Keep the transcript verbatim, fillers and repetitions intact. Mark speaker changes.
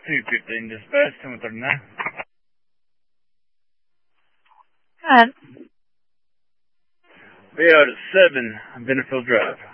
Speaker 1: two fifteen dispatch, ten thirty-nine.
Speaker 2: Go ahead.
Speaker 1: Be out at seven, Benefield Drive.